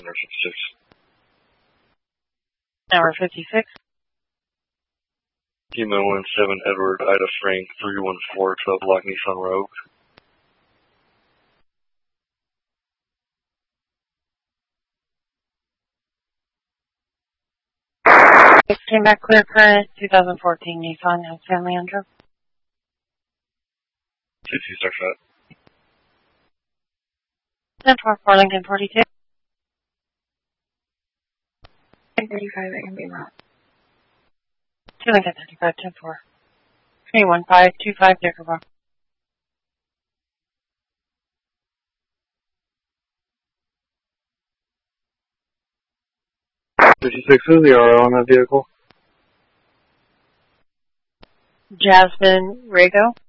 number 56. Number 56. Lima 17 Edward, Ida Frank, 314 12 Block Nissan Rogue. 16 back clear current, 2014 Nissan has family under. 22 Star Shot. 10-4 Lincoln 42. 35 at Amby Rock. 2 Lincoln 35, 10-4. 31525 Dicker Rock. Who's the RO on that vehicle? Jasmine Rago.